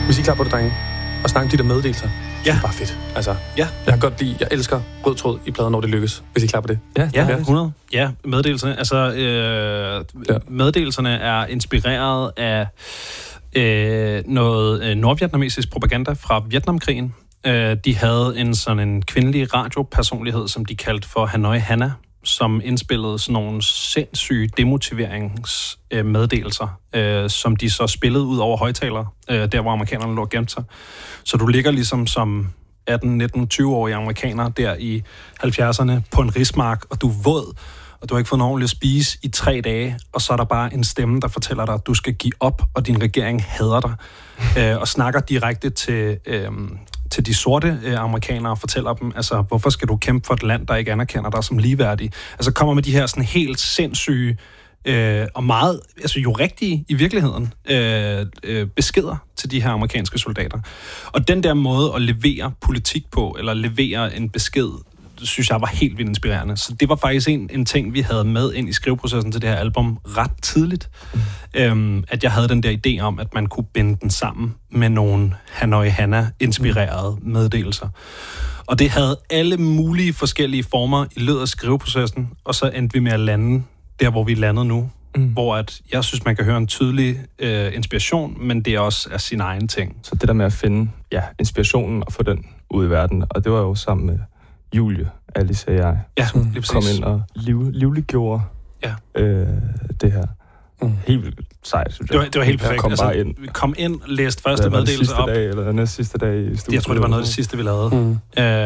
Hvis I er klar på det, drenge, og snakke om de der meddelelser. Ja. Det er bare fedt. Altså, ja. Jeg elsker rød tråd i pladen, når det lykkes. Hvis I er klar på det. Ja, 100. Ja, meddelelserne. Altså, meddelelserne er inspireret af noget nordvietnamesisk propaganda fra Vietnamkrigen. De havde en kvindelig radiopersonlighed, som de kaldte for Hanoi Hannah, som indspillede sådan nogle sindssyge demotiveringsmeddelelser, som de så spillede ud over højtalere, der hvor amerikanerne lå gemt sig. Så du ligger ligesom som 18, 19, 20-årige amerikaner der i 70'erne på en rismark, og du er våd, og du har ikke fået noget ordentligt at spise i 3 dage, og så er der bare en stemme, der fortæller dig, at du skal give op, og din regering hader dig, og snakker direkte til de sorte amerikanere og fortæller dem, altså, hvorfor skal du kæmpe for et land, der ikke anerkender dig som ligeværdig? Altså, kommer med de her sådan helt sindssyge og meget, altså jo rigtige i virkeligheden, beskeder til de her amerikanske soldater. Og den der måde at levere politik på, eller levere en besked, synes jeg var helt vildt inspirerende. Så det var faktisk en ting, vi havde med ind i skriveprocessen til det her album ret tidligt. At jeg havde den der idé om, at man kunne binde den sammen med nogle Hanoi Hannah-inspirerede meddelelser. Og det havde alle mulige forskellige former i løbet af skriveprocessen, og så endte vi med at lande der, hvor vi landede nu. Hvor at jeg synes, man kan høre en tydelig inspiration, men det også er sin egen ting. Så det der med at finde inspirationen og få den ud i verden, og det var jo sammen med Julie, Alice og jeg, som kom ind og livliggjorde det her. Helt vildt sejt, synes jeg. Det var helt perfekt. Vi kom ind, læste første meddelelse op. Dag, eller næste sidste dag i studiet. Jeg tror, det var noget af det sidste, vi lavede.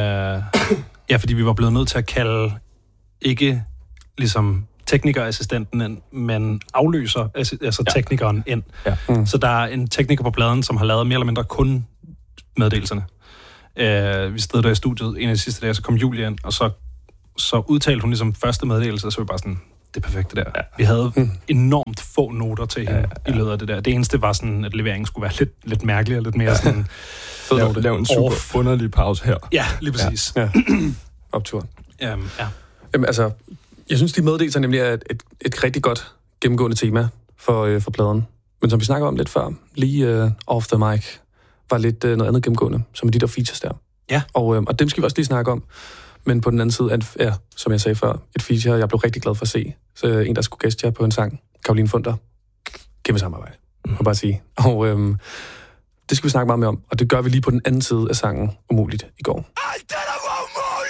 Ja, fordi vi var blevet nødt til at kalde ikke ligesom teknikerassistenten ind, men afløser, altså teknikeren ind. Ja. Så der er en tekniker på pladen, som har lavet mere eller mindre kun meddelelserne. Vi stod der i studiet en af de sidste dage, så kom Julie ind, og så udtalte hun ligesom første meddelelse, og så var vi bare sådan, det er perfekt det der. Ja. Vi havde enormt få noter til hende i løbet af det der. Det eneste var sådan, at leveringen skulle være lidt mærkelig, og lidt mere sådan fed note. Lav en super underlig pause her. Ja, lige præcis. Ja. Opturen. Ja. Jamen altså, jeg synes, de meddelelser nemlig er et rigtig godt gennemgående tema for pladen. Men som vi snakker om lidt før, lige off the mic, var lidt noget andet gennemgående, som de der features der. Ja. Og dem skal vi også lige snakke om. Men på den anden side, som jeg sagde før, et feature, jeg blev rigtig glad for at se. Så en, der skulle gæste jer på en sang, Caroline Funder. Kæmpe samarbejde, må jeg bare sige. Og det skal vi snakke meget mere om, og det gør vi lige på den anden side af sangen Umuligt i går.